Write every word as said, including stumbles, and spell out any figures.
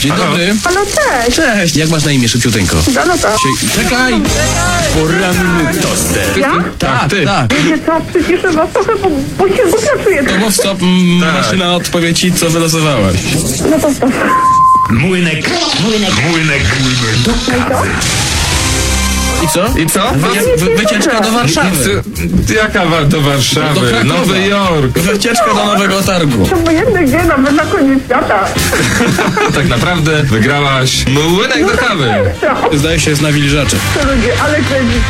Dzień dobry. Halo, cześć. Cześć. Jak masz na imię, szybciuteńko? Danuta. Sie- Czekaj! Poranny toster. Ja? Tak, ty. Tak. Wiecie co, przyciszę was trochę, bo, bo się głupia czuję. To mów stop, m, maszyna odpowie ci, co wylosowałaś. No to stop. Młynek, młynek, młynek, do kawy. I co? I co? Wy, wy, wycieczka do Warszawy. Co- Jaka wa- do Warszawy? Do Krakowa. Nowy Jork. Wycieczka do Nowego Targu. To obojętnie gdzie, nawet na koniec świata. Tak naprawdę wygrałaś młynek do kawy. Co? Zdaje się, jest na wilżacze. To ludzie, ale kręci.